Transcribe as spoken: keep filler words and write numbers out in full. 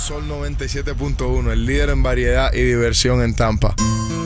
Sol noventa y siete punto uno, el líder en variedad y diversión en Tampa.